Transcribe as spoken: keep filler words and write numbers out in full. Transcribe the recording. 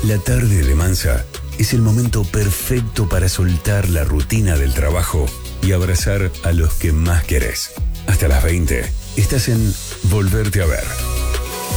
La tarde de Mansa es el momento perfecto para soltar la rutina del trabajo y abrazar a los que más querés. Hasta las veinte estás en Volverte a Ver.